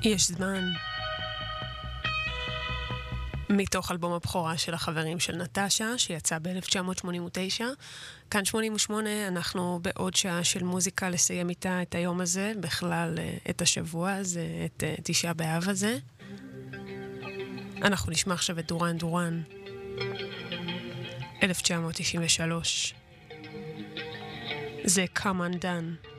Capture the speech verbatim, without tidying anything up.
יש זמן. מתוך אלבום הבכורה של החברים של נטשה, שיצא ב-אלף תשע מאות שמונים ותשע. כאן שמונים ושמונה, אנחנו בעוד שעה של מוזיקה לסיים איתה את היום הזה, בכלל את השבוע הזה, את תשעה באב הזה. אנחנו נשמע עכשיו את דורן דורן, אלף תשע מאות תשעים ושלוש. זה Come Undone.